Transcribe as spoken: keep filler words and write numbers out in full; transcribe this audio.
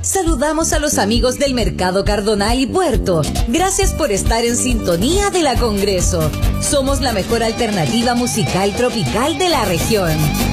saludamos a los amigos del Mercado Cardonal y Puerto. Gracias por estar en sintonía de la Congreso. Somos la mejor alternativa musical tropical de la región.